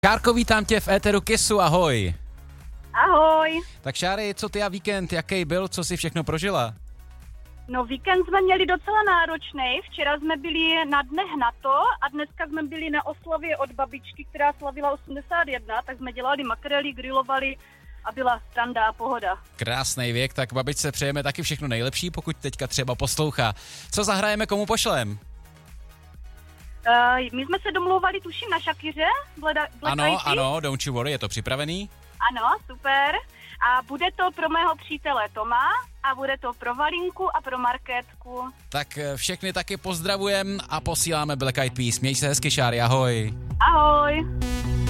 Šárko, vítám tě v éteru Kissu, ahoj. Ahoj. Tak Šáry, co ty a víkend, jaký byl, co jsi všechno prožila? No víkend jsme měli docela náročný. Včera jsme byli na dnech NATO a dneska jsme byli na oslavě od babičky, která slavila 81, tak jsme dělali makrely, grilovali a byla sranda a pohoda. Krásný věk, tak babičce přejeme taky všechno nejlepší, pokud teďka třeba poslouchá. Co zahrajeme, komu pošlem? My jsme se domlouvali, tuším, na Shakiře. Ano, don't you worry, je to připravený? Ano, super. A bude to pro mého přítele Toma a bude to pro Valinku a pro Markétku. Tak všechny taky pozdravujem a posíláme Black Eyed Peas. Měj se hezky, Šáry, ahoj. Ahoj.